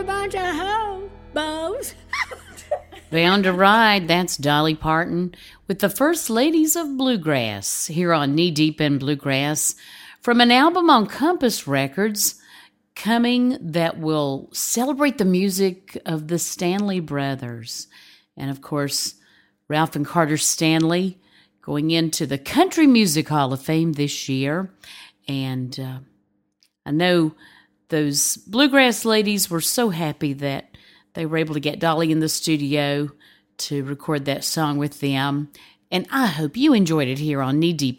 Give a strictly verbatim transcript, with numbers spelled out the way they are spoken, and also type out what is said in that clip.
bunch of hobos. Bound to Ride, that's Dolly Parton with the First Ladies of Bluegrass here on Knee Deep in Bluegrass from an album on Compass Records coming that will celebrate the music of the Stanley Brothers. And of course, Ralph and Carter Stanley going into the Country Music Hall of Fame this year. And uh, I know those Bluegrass ladies were so happy that they were able to get Dolly in the studio to record that song with them. And I hope you enjoyed it here on Knee Deep